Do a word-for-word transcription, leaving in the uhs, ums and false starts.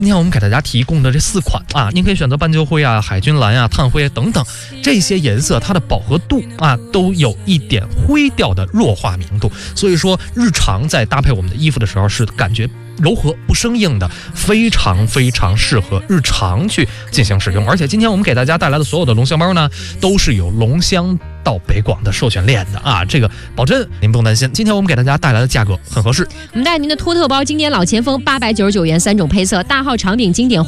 今天我们给大家提供的这四款啊，您可以选择斑鸠灰啊、海军蓝啊、炭灰等等，这些颜色它的饱和度啊都有一点灰调的弱化明度，所以说日常在搭配我们的衣服的时候是感觉柔和不生硬的，非常非常适合日常去进行使用。而且今天我们给大家带来的所有的龙香包呢，都是有龙香到北广的授权链的啊，这个保真您不用担心。今天我们给大家带来的价格很合适， 我们带您的托特包经典老前锋八百九十九元，三种配色，大号长柄经典